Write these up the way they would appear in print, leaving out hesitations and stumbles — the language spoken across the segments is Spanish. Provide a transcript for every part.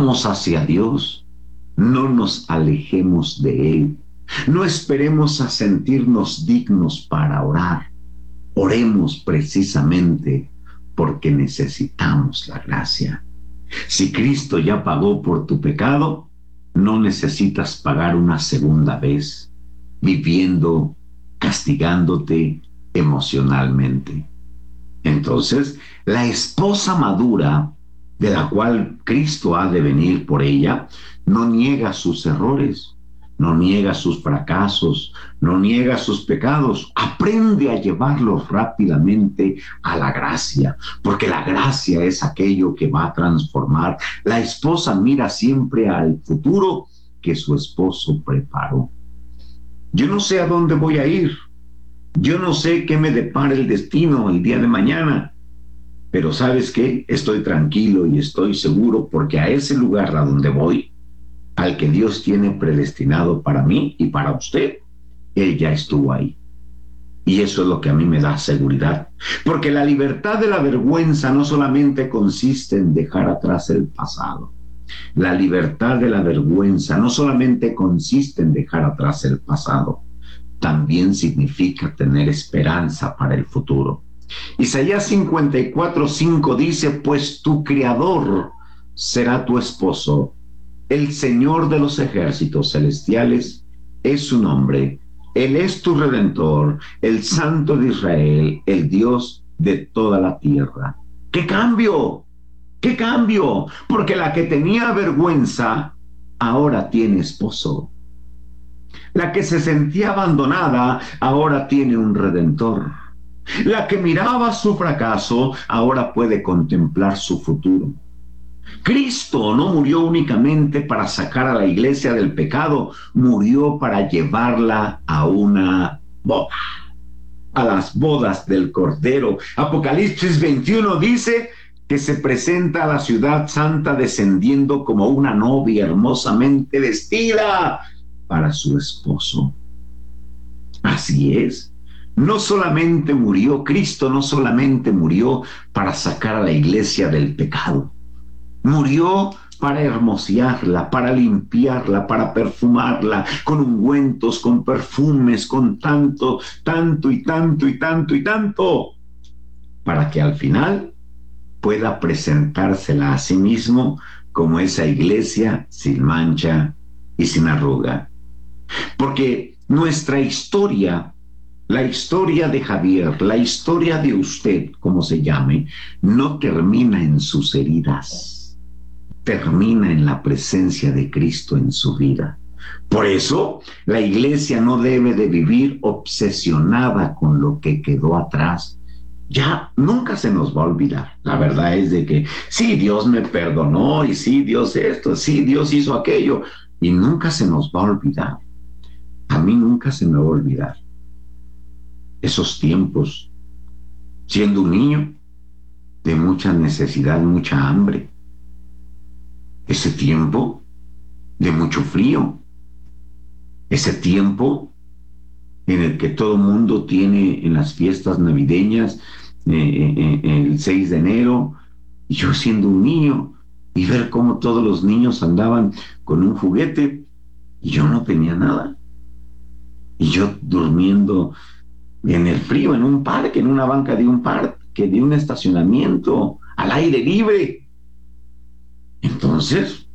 vamos hacia Dios, no nos alejemos de Él. No esperemos a sentirnos dignos para orar. Oremos precisamente porque necesitamos la gracia. Si Cristo ya pagó por tu pecado, no necesitas pagar una segunda vez, viviendo, castigándote emocionalmente. Entonces, la esposa madura, de la cual Cristo ha de venir por ella, no niega sus errores, no niega sus fracasos, no niega sus pecados, aprende a llevarlos rápidamente a la gracia, porque la gracia es aquello que va a transformar. La esposa mira siempre al futuro que su esposo preparó. Yo no sé a dónde voy a ir, yo no sé qué me depara el destino el día de mañana, pero ¿sabes qué? Estoy tranquilo y estoy seguro porque a ese lugar a donde voy, al que Dios tiene predestinado para mí y para usted, Él ya estuvo ahí. Y eso es lo que a mí me da seguridad. Porque la libertad de la vergüenza no solamente consiste en dejar atrás el pasado. La libertad de la vergüenza no solamente consiste en dejar atrás el pasado, también significa tener esperanza para el futuro. Isaías 54:5 dice, pues tu Creador será tu esposo, el Señor de los ejércitos celestiales es su nombre, Él es tu Redentor, el Santo de Israel, el Dios de toda la tierra. ¡Qué cambio! ¡Qué cambio! Porque la que tenía vergüenza ahora tiene esposo. La que se sentía abandonada ahora tiene un Redentor. La que miraba su fracaso ahora puede contemplar su futuro. Cristo no murió únicamente para sacar a la iglesia del pecado, murió para llevarla a una boda, a las bodas del Cordero. Apocalipsis 21 dice que se presenta a la ciudad santa descendiendo como una novia hermosamente vestida para su esposo. Así es. No solamente murió Cristo, no solamente murió para sacar a la iglesia del pecado, murió para hermosearla, para limpiarla, para perfumarla con ungüentos, con perfumes, con tanto, tanto y tanto y tanto y tanto, para que al final pueda presentársela a sí mismo como esa iglesia sin mancha y sin arruga. Porque nuestra historia, la historia de Javier, la historia de usted, como se llame, no termina en sus heridas, termina en la presencia de Cristo en su vida. Por eso, la iglesia no debe de vivir obsesionada con lo que quedó atrás. Ya nunca se nos va a olvidar. La verdad es de que sí, Dios me perdonó y sí, Dios esto, sí, Dios hizo aquello. Y nunca se nos va a olvidar. A mí nunca se me va a olvidar esos tiempos, siendo un niño, de mucha necesidad, mucha hambre. Ese tiempo de mucho frío. Ese tiempo en el que todo el mundo tiene en las fiestas navideñas, el 6 de enero, y yo siendo un niño, y ver cómo todos los niños andaban con un juguete, y yo no tenía nada. Y yo durmiendo en el frío, en un parque, en una banca de un parque, de un estacionamiento, al aire libre. Entonces,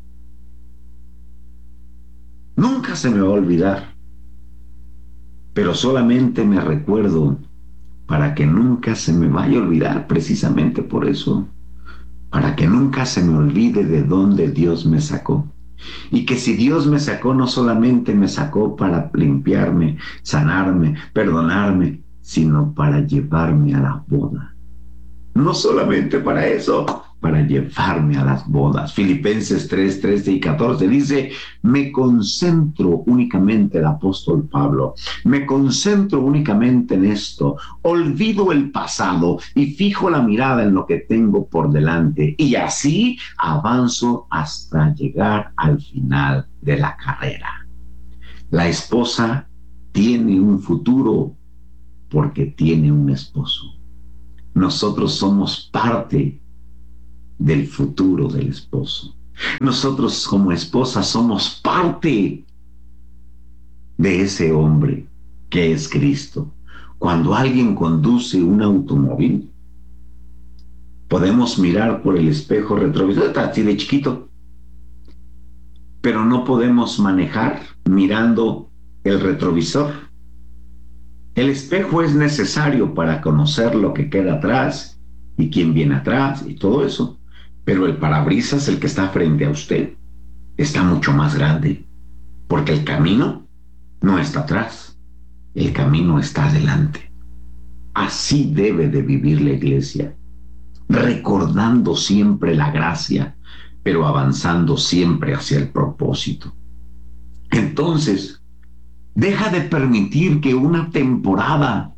nunca se me va a olvidar, pero solamente me recuerdo para que nunca se me vaya a olvidar, precisamente por eso, para que nunca se me olvide de dónde Dios me sacó. Y que si Dios me sacó, no solamente me sacó para limpiarme, sanarme, perdonarme, sino para llevarme a la boda. No solamente para eso, para llevarme a las bodas. Filipenses 3, 13 y 14 dice, me concentro únicamente, el apóstol Pablo, me concentro únicamente en esto, olvido el pasado y fijo la mirada en lo que tengo por delante y así avanzo hasta llegar al final de la carrera. La esposa tiene un futuro porque tiene un esposo. Nosotros somos parte del futuro del esposo. Nosotros como esposas somos parte de ese hombre que es Cristo. Cuando alguien conduce un automóvil, podemos mirar por el espejo retrovisor, está así de chiquito, pero no podemos manejar mirando el retrovisor. El espejo es necesario para conocer lo que queda atrás y quién viene atrás y todo eso, pero el parabrisas, el que está frente a usted, está mucho más grande, porque el camino no está atrás, el camino está adelante. Así debe de vivir la iglesia, recordando siempre la gracia, pero avanzando siempre hacia el propósito. Entonces, deja de permitir que una temporada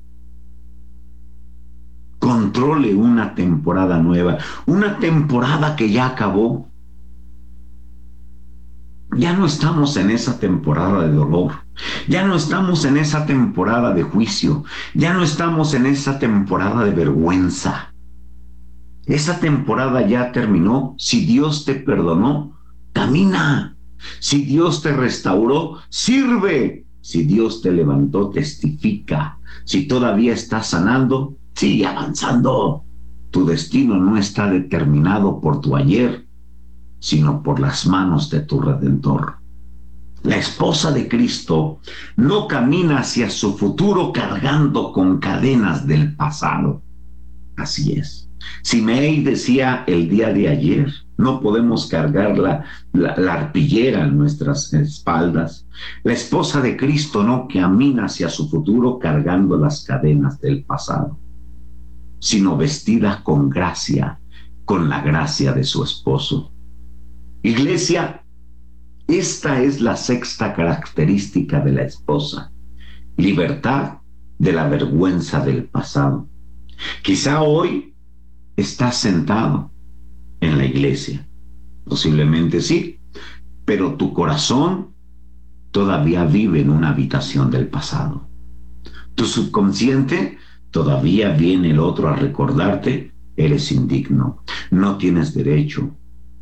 controle una temporada nueva, una temporada que ya acabó. Ya no estamos en esa temporada de dolor, ya no estamos en esa temporada de juicio, ya no estamos en esa temporada de vergüenza. Esa temporada ya terminó. Si Dios te perdonó, camina. Si Dios te restauró, sirve. Si Dios te levantó, testifica. Si todavía estás sanando, sigue avanzando. Tu destino no está determinado por tu ayer, sino por las manos de tu Redentor. La esposa de Cristo no camina hacia su futuro cargando con cadenas del pasado. Así es. Simei decía el día de ayer, no podemos cargar la arpillera en nuestras espaldas. La esposa de Cristo no camina hacia su futuro cargando las cadenas del pasado, sino vestida con gracia, con la gracia de su esposo. Iglesia, esta es la sexta característica de la esposa: libertad de la vergüenza del pasado. Quizá hoy estás sentado en la iglesia, posiblemente sí, pero tu corazón todavía vive en una habitación del pasado. Tu subconsciente todavía viene el otro a recordarte: eres indigno, no tienes derecho.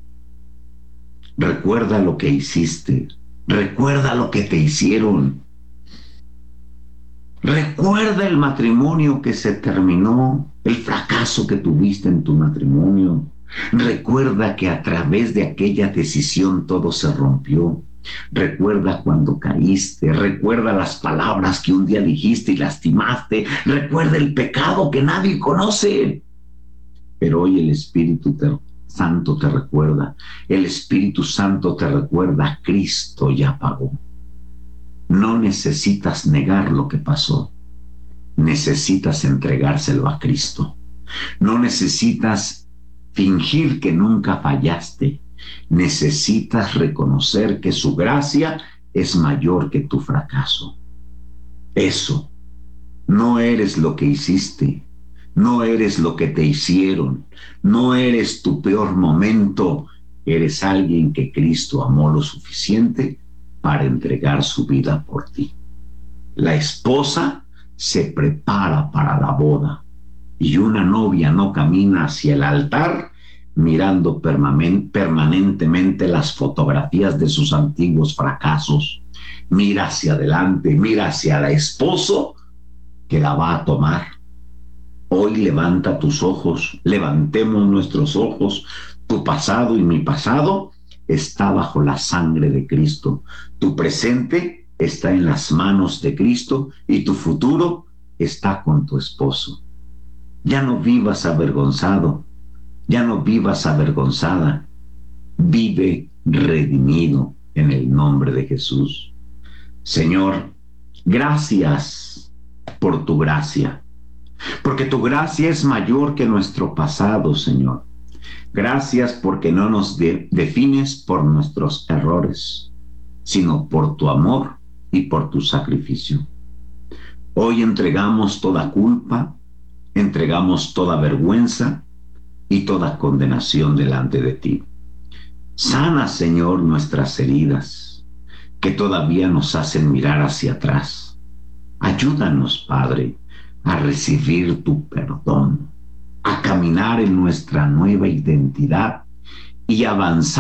Recuerda lo que hiciste, recuerda lo que te hicieron. Recuerda el matrimonio que se terminó, el fracaso que tuviste en tu matrimonio. Recuerda que a través de aquella decisión todo se rompió. Recuerda cuando caíste, recuerda las palabras que un día dijiste y lastimaste. Recuerda el pecado que nadie conoce. Pero hoy el Espíritu Santo te recuerda. El Espíritu Santo te recuerda: Cristo ya pagó. No necesitas negar lo que pasó, necesitas entregárselo a Cristo. No necesitas fingir que nunca fallaste, necesitas reconocer que su gracia es mayor que tu fracaso. Eso, no eres lo que hiciste, no eres lo que te hicieron, no eres tu peor momento, eres alguien que Cristo amó lo suficiente para entregar su vida por ti. La esposa se prepara para la boda y una novia no camina hacia el altar mirando permanentemente las fotografías de sus antiguos fracasos. Mira hacia adelante, mira hacia el esposo que la va a tomar. Hoy levanta tus ojos, levantemos nuestros ojos. Tu pasado y mi pasado está bajo la sangre de Cristo. Tu presente está en las manos de Cristo y tu futuro está con tu esposo. Ya no vivas avergonzado, ya no vivas avergonzada. Vive redimido en el nombre de Jesús. Señor, gracias por tu gracia, porque tu gracia es mayor que nuestro pasado, Señor. Gracias porque no nos defines por nuestros errores, sino por tu amor y por tu sacrificio. Hoy entregamos toda culpa, entregamos toda vergüenza y toda condenación delante de ti. Sana, Señor, nuestras heridas, que todavía nos hacen mirar hacia atrás. Ayúdanos, Padre, a recibir tu perdón, a caminar en nuestra nueva identidad y avanzar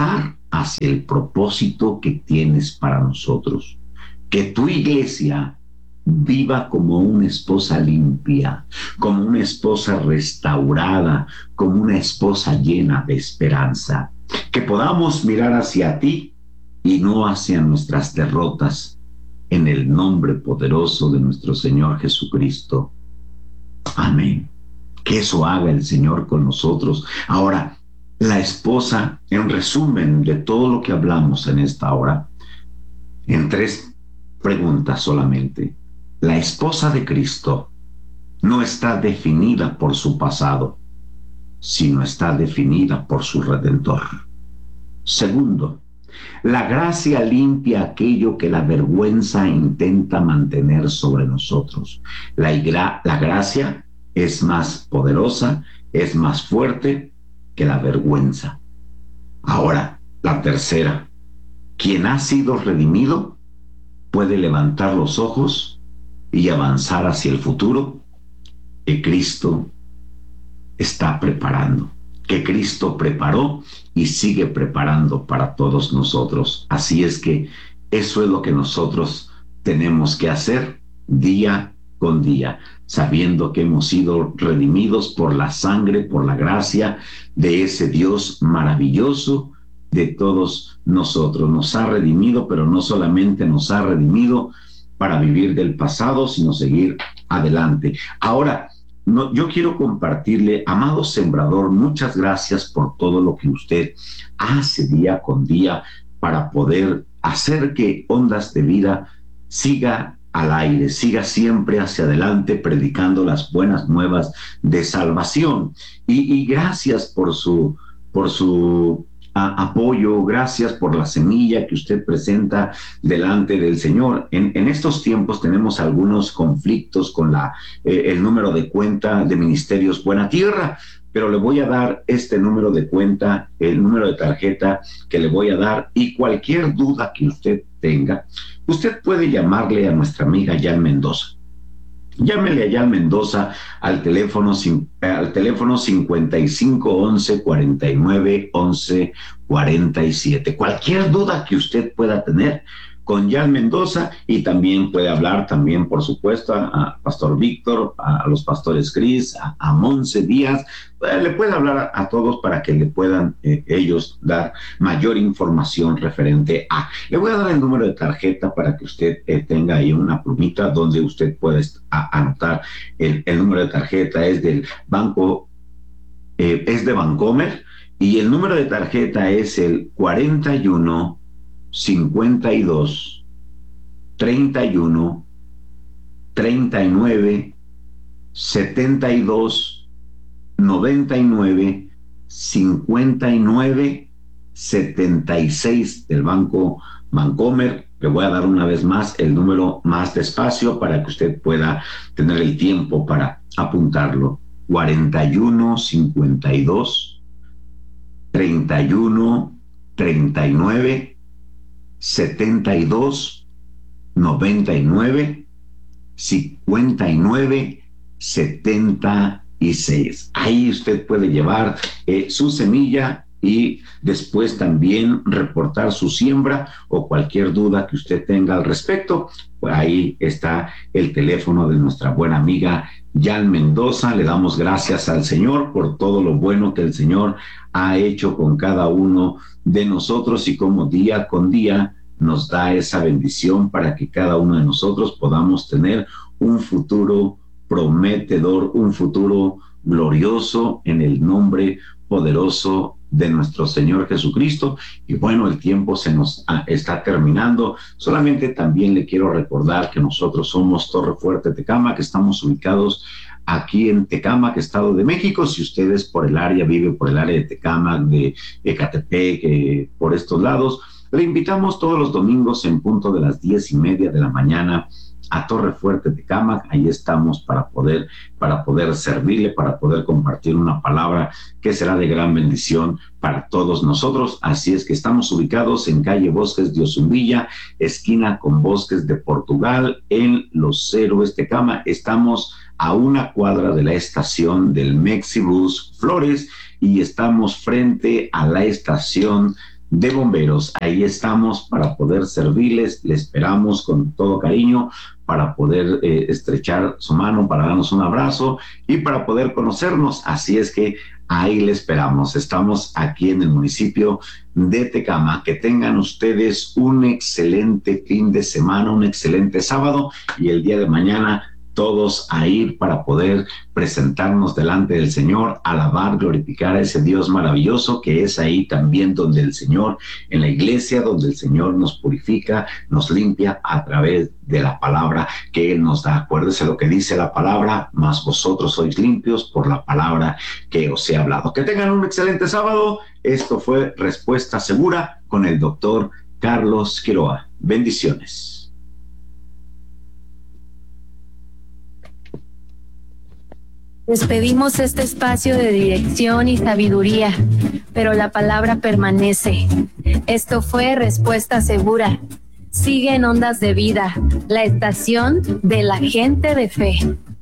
hacia el propósito que tienes para nosotros. Que tu iglesia viva como una esposa limpia, como una esposa restaurada, como una esposa llena de esperanza. Que podamos mirar hacia ti y no hacia nuestras derrotas, en el nombre poderoso de nuestro Señor Jesucristo. Amén. Que eso haga el Señor con nosotros. Ahora, la esposa, en resumen de todo lo que hablamos en esta hora, en 3 preguntas solamente. La esposa de Cristo no está definida por su pasado, sino está definida por su Redentor. Segundo, la gracia limpia aquello que la vergüenza intenta mantener sobre nosotros. La gracia es más poderosa, es más fuerte que la vergüenza. Ahora, la tercera, quien ha sido redimido puede levantar los ojos y avanzar hacia el futuro que Cristo está preparando, que Cristo preparó y sigue preparando para todos nosotros. Así es que eso es lo que nosotros tenemos que hacer día con día, sabiendo que hemos sido redimidos por la sangre, por la gracia de ese Dios maravilloso de todos nosotros. Nos ha redimido, pero no solamente nos ha redimido para vivir del pasado, sino seguir adelante. Ahora, yo quiero compartirle, amado sembrador, muchas gracias por todo lo que usted hace día con día para poder hacer que Ondas de Vida siga al aire, siga siempre hacia adelante predicando las buenas nuevas de salvación. Y gracias por su apoyo, gracias por la semilla que usted presenta delante del Señor. En estos tiempos tenemos algunos conflictos con el número de cuenta de Ministerios Buena Tierra, pero le voy a dar este número de cuenta, el número de tarjeta que le voy a dar, y cualquier duda que usted tenga, usted puede llamarle a nuestra amiga Jan Mendoza. Llámele a Jan Mendoza al teléfono 5511 49 11 47. Cualquier duda que usted pueda tener con Jan Mendoza, y también puede hablar también, por supuesto, a Pastor Víctor, a los pastores Cris, a Monse Díaz. Le puede hablar a todos para que le puedan ellos dar mayor información referente a. Le voy a dar el número de tarjeta para que usted tenga ahí una plumita donde usted puede anotar el número de tarjeta. Es del banco, es de Bancomer, y el número de tarjeta es el 41 52 31 39 72 99 59 76 del Banco Bancomer. Le voy a dar una vez más el número más despacio para que usted pueda tener el tiempo para apuntarlo. 41 52 31 39 72 99 59 76. Ahí usted puede llevar su semilla y después también reportar su siembra o cualquier duda que usted tenga al respecto. Pues ahí está el teléfono de nuestra buena amiga Jan Mendoza. Le damos gracias al Señor por todo lo bueno que el Señor ha hecho con cada uno de nosotros, y como día con día nos da esa bendición para que cada uno de nosotros podamos tener un futuro prometedor, un futuro glorioso en el nombre poderoso de nuestro Señor Jesucristo. Y bueno, el tiempo se nos está terminando. Solamente también le quiero recordar que nosotros somos Torre Fuerte Tecámac, que estamos ubicados aquí en Tecámac, Estado de México. Si ustedes vive por el área de Tecámac, de Ecatepec, por estos lados, le invitamos todos los domingos en punto de las 10:30 de la mañana a Torre Fuerte Tecámac. Ahí estamos para poder servirle, para poder compartir una palabra que será de gran bendición para todos nosotros. Así es que estamos ubicados en calle Bosques de Osumbilla, esquina con Bosques de Portugal, en Los Héroes Tecámac. Estamos a una cuadra de la estación del Mexibus Flores, y estamos frente a la estación de Bomberos. Ahí estamos para poder servirles, le esperamos con todo cariño para poder estrechar su mano, para darnos un abrazo y para poder conocernos. Así es que ahí le esperamos. Estamos aquí en el municipio de Tecama. Que tengan ustedes un excelente fin de semana, un excelente sábado, y el día de mañana todos a ir para poder presentarnos delante del Señor, alabar, glorificar a ese Dios maravilloso, que es ahí también donde el Señor, en la iglesia, donde el Señor nos purifica, nos limpia a través de la palabra que Él nos da. Acuérdese lo que dice la palabra: mas vosotros sois limpios por la palabra que os he hablado. Que tengan un excelente sábado. Esto fue Respuesta Segura con el doctor Carlos Quiroa. Bendiciones. Despedimos este espacio de dirección y sabiduría, pero la palabra permanece. Esto fue Respuesta Segura. Sigue en Ondas de Vida, la estación de la gente de fe.